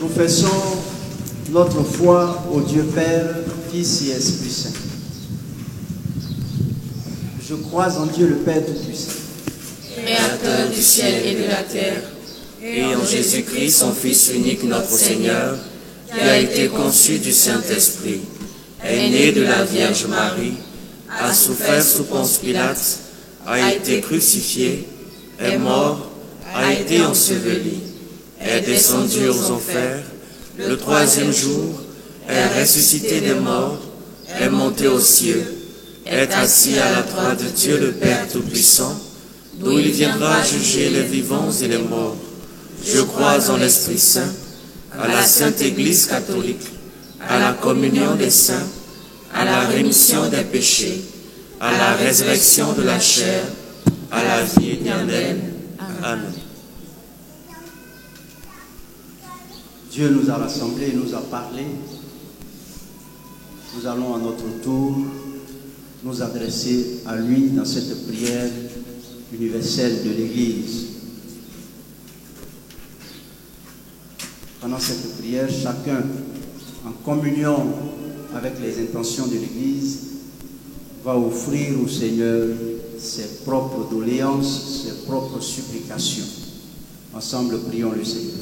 Professons notre foi au Dieu Père, Fils et Esprit Saint. Je crois en Dieu le Père Tout-Puissant, Créateur du ciel et de la terre, et en Jésus-Christ, son Fils unique, notre Seigneur, qui a été conçu du Saint-Esprit, est né de la Vierge Marie, a souffert sous Ponce Pilate, a été crucifié, est mort, a été enseveli, est descendu aux enfers, le troisième jour, est ressuscité des morts, est monté aux cieux, est assis à la droite de Dieu le Père Tout-Puissant, d'où il viendra juger les vivants et les morts. Je crois en l'Esprit Saint, à la Sainte Église catholique, à la communion des saints, à la rémission des péchés, à la résurrection de la chair, à la vie éternelle. Amen. Dieu nous a rassemblés et nous a parlé. Nous allons à notre tour nous adresser à lui dans cette prière universelle de l'Église. Pendant cette prière, chacun, en communion avec les intentions de l'Église, va offrir au Seigneur ses propres doléances, ses propres supplications. Ensemble, prions le Seigneur.